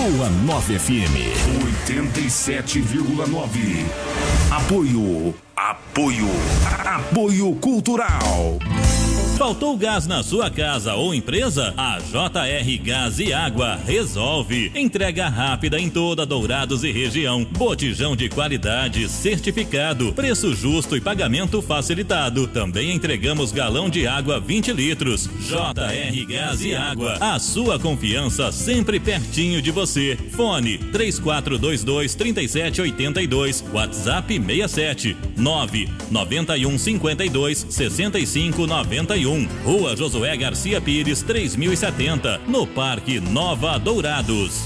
Boa 9 FM 87,9. Apoio Cultural. Faltou gás na sua casa ou empresa? A JR Gás e Água resolve. Entrega rápida em toda Dourados e região. Botijão de qualidade certificado. Preço justo e pagamento facilitado. Também entregamos galão de água 20 litros. JR Gás e Água. A sua confiança sempre pertinho de você. Fone 3422-3782. WhatsApp 67 991 52 65 91. Rua Josué Garcia Pires, 3070, no Parque Nova Dourados.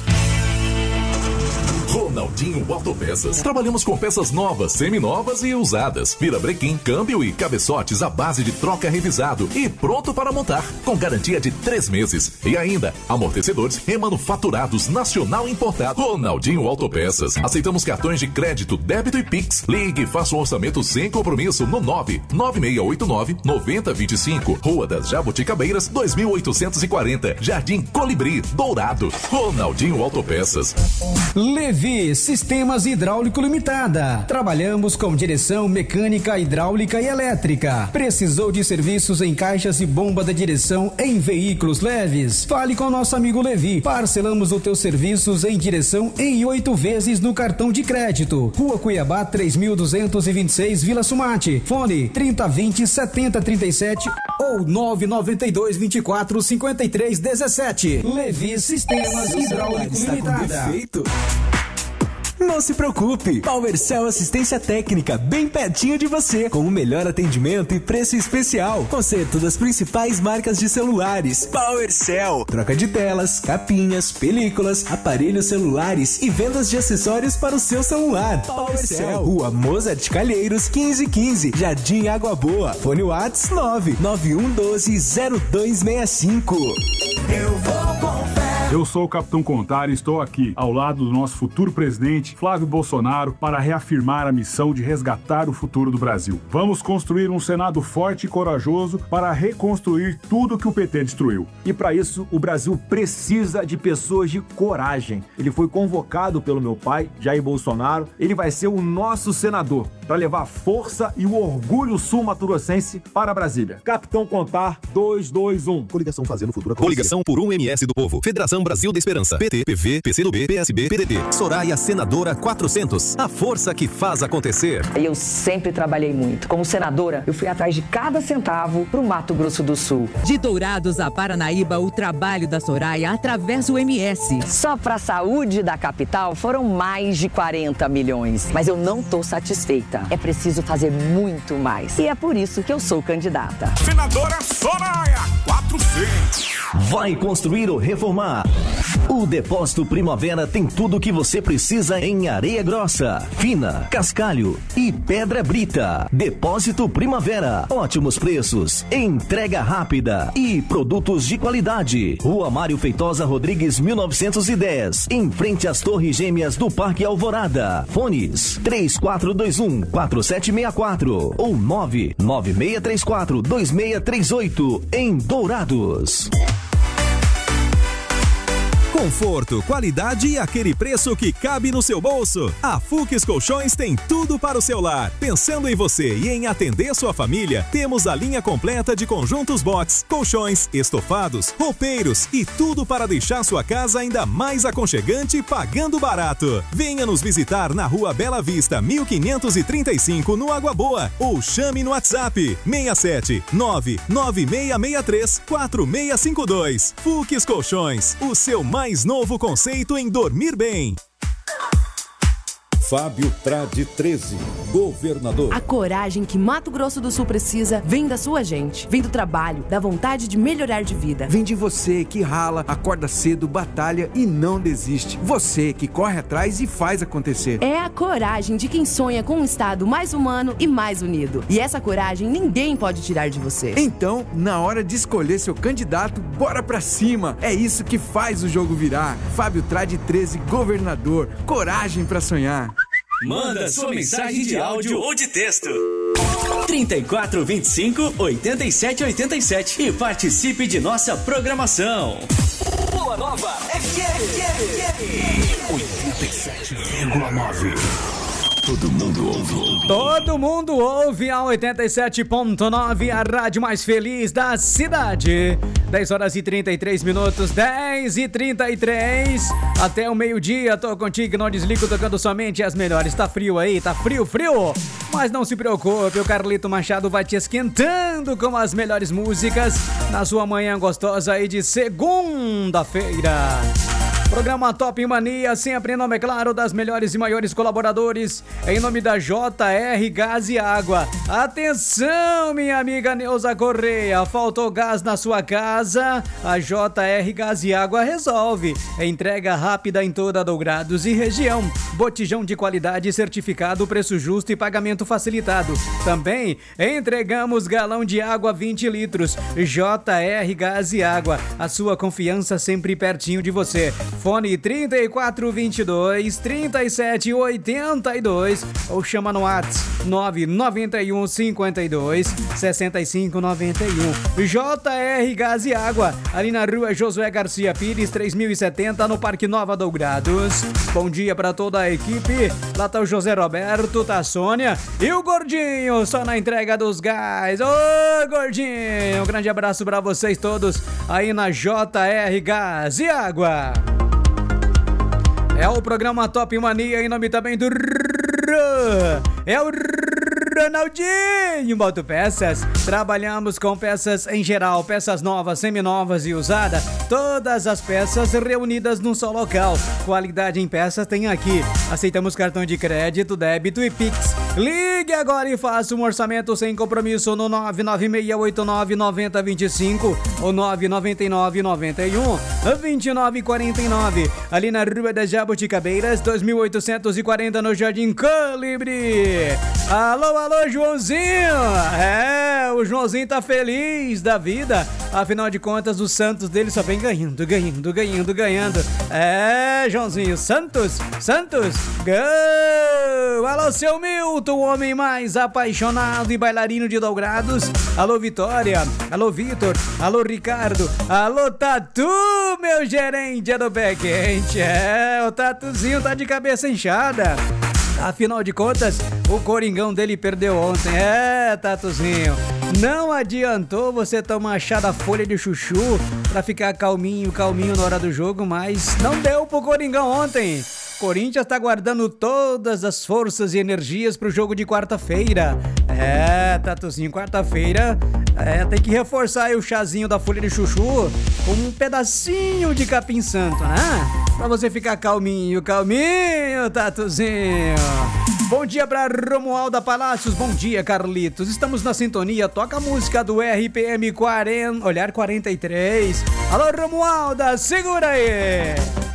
Ronaldinho Autopeças. Trabalhamos com peças novas, seminovas e usadas. Virabrequim, câmbio e cabeçotes à base de troca revisado e pronto para montar, com garantia de 3 meses. E ainda, amortecedores remanufaturados nacional importado. Ronaldinho Autopeças. Aceitamos cartões de crédito, débito e Pix. Ligue e faça um orçamento sem compromisso no 99689-9025. Rua das Jabuticabeiras, 2840. Jardim Colibri, Dourado. Ronaldinho Autopeças. Levi Sistemas Hidráulico Limitada. Trabalhamos com direção mecânica, hidráulica e elétrica. Precisou de serviços em caixas e bomba da direção em veículos leves? Fale com nosso amigo Levi. Parcelamos os teus serviços em direção em 8 vezes no cartão de crédito. Rua Cuiabá 3226, Vila Sumate. Fone 3020-7037 ou 992-24-53-17. Levi Sistemas Hidráulico Limitada. Perfeito. Não se preocupe, PowerCell Assistência Técnica, bem pertinho de você, com o melhor atendimento e preço especial. Conserto das principais marcas de celulares. PowerCell, troca de telas, capinhas, películas, aparelhos celulares e vendas de acessórios para o seu celular. PowerCell, Rua Mozart Calheiros, 1515, Jardim Água Boa. Fone Whats 991120265. Eu vou com fé. Eu sou o Capitão Contar e estou aqui, ao lado do nosso futuro presidente, Flávio Bolsonaro, para reafirmar a missão de resgatar o futuro do Brasil. Vamos construir um Senado forte e corajoso para reconstruir tudo que o PT destruiu. E para isso, o Brasil precisa de pessoas de coragem. Ele foi convocado pelo meu pai, Jair Bolsonaro. Ele vai ser o nosso senador, para levar a força e o orgulho sul-mato-grossense para Brasília. Capitão Contar 221. Coligação Fazendo Futuro Acontecer. Coligação por um MS do Povo. Federação Brasil da Esperança. PT, PV, PCdoB, PSB, PDT. Soraya Senadora 400. A força que faz acontecer. Eu sempre trabalhei muito. Como senadora, eu fui atrás de cada centavo pro Mato Grosso do Sul. De Dourados a Paranaíba, o trabalho da Soraya atravessa o MS. Só pra saúde da capital foram mais de 40 milhões. Mas eu não tô satisfeita. É preciso fazer muito mais. E é por isso que eu sou candidata. Senadora Soraya 400. Vai construir ou reformar? O Depósito Primavera tem tudo o que você precisa em areia grossa, fina, cascalho e pedra brita. Depósito Primavera. Ótimos preços, entrega rápida e produtos de qualidade. Rua Mário Feitosa Rodrigues 1910, em frente às Torres Gêmeas do Parque Alvorada. Fones 3421-4764 ou 99634-2638 em Dourados. Conforto, qualidade e aquele preço que cabe no seu bolso. A Fux Colchões tem tudo para o seu lar. Pensando em você e em atender sua família, temos a linha completa de conjuntos box, colchões, estofados, roupeiros e tudo para deixar sua casa ainda mais aconchegante pagando barato. Venha nos visitar na Rua Bela Vista, 1535, no Água Boa, ou chame no WhatsApp 67 99663 4652. Fux Colchões, o seu mais novo conceito em dormir bem. Fábio Trade 13, governador. A coragem que Mato Grosso do Sul precisa vem da sua gente, vem do trabalho, da vontade de melhorar de vida. Vem de você que rala, acorda cedo, batalha e não desiste. Você que corre atrás e faz acontecer. É a coragem de quem sonha com um estado mais humano e mais unido. E essa coragem ninguém pode tirar de você. Então, na hora de escolher seu candidato, bora pra cima. É isso que faz o jogo virar. Fábio Trade 13, governador. Coragem pra sonhar. Manda sua mensagem de áudio ou de texto. 3425-8787 e participe de nossa programação. Boa Nova FM. 87,9. Todo mundo ouve. Todo mundo ouve a 87.9, a rádio mais feliz da cidade. 10 horas e 33 minutos, 10 e 33. Até o meio-dia, tô contigo, não desligo, tocando somente as melhores. Tá frio aí, tá frio. Mas não se preocupe, o Carlito Machado vai te esquentando com as melhores músicas na sua manhã gostosa aí de segunda-feira. Programa Top Mania, sempre em nome, é claro, das melhores e maiores colaboradores, em nome da JR Gás e Água. Atenção, minha amiga Neuza Correia, faltou gás na sua casa? A JR Gás e Água resolve. Entrega rápida em toda Dourados e região. Botijão de qualidade certificado, preço justo e pagamento facilitado. Também entregamos galão de água 20 litros. JR Gás e Água, a sua confiança sempre pertinho de você. Fone 3422-3782 ou chama no WhatsApp 991-52-6591. JR Gás e Água, ali na rua Josué Garcia Pires, 3070, no Parque Nova Dourados. Bom dia para toda a equipe. Lá tá o José Roberto, tá a Sônia e o Gordinho, só na entrega dos gás. Ô, Gordinho, um grande abraço para vocês todos aí na JR Gás e Água. É o programa Top Mania, em nome também do... É o Ronaldinho Autopeças. Trabalhamos com peças em geral, peças novas, seminovas e usadas. Todas as peças reunidas num só local. Qualidade em peças tem aqui. Aceitamos cartão de crédito, débito e Pix. Ligue agora e faça um orçamento sem compromisso no 996899025 ou 99991-2949. Ali na Rua das Jabuticabeiras, 2840, no Jardim Calibre. Alô, Joãozinho! O Joãozinho tá feliz da vida. Afinal de contas, o Santos dele só vem ganhando. Joãozinho, Santos, gol! Alô, seu Milton, o homem mais apaixonado e bailarino de Dourados. Alô, Vitória, alô, Vitor, alô, Ricardo, alô, Tatu, meu gerente é do pé quente. O Tatuzinho tá de cabeça inchada. Afinal de contas, o Coringão dele perdeu ontem. Tatuzinho, não adiantou você tomar chá da folha de chuchu pra ficar calminho na hora do jogo, mas não deu pro Coringão ontem. Corinthians tá guardando todas as forças e energias pro jogo de quarta-feira. Tatuzinho, quarta-feira tem que reforçar aí o chazinho da folha de chuchu com um pedacinho de capim santo, né? Pra você ficar calminho, Tatuzinho. Bom dia pra Romualda Palácios, bom dia, Carlitos. Estamos na sintonia, toca a música do RPM 40, Olhar 43. Alô, Romualda, segura aí.